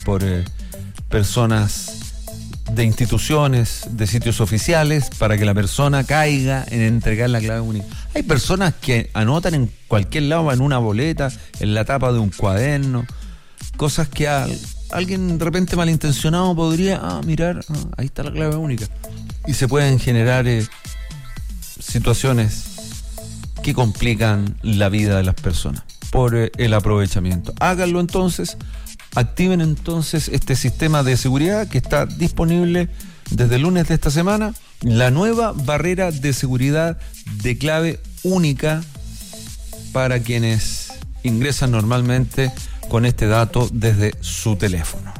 por personas de instituciones, de sitios oficiales, para que la persona caiga en entregar la clave única. Hay personas que anotan en cualquier lado, en una boleta, en la tapa de un cuaderno, cosas que alguien de repente malintencionado podría mirar, ahí está la clave única. Y se pueden generar situaciones que complican la vida de las personas por el aprovechamiento. Háganlo entonces. Activen entonces este sistema de seguridad que está disponible desde el lunes de esta semana, la nueva barrera de seguridad de clave única para quienes ingresan normalmente con este dato desde su teléfono.